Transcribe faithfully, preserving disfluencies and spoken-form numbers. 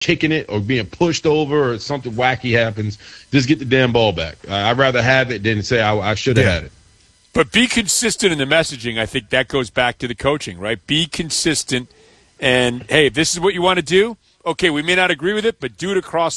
kicking it or being pushed over or something wacky happens. Just get the damn ball back. Uh, I'd rather have it than say I, I should have yeah. had it. But be consistent in the messaging. I think that goes back to the coaching, right? Be consistent. And, hey, if this is what you want to do, okay, we may not agree with it, but do it across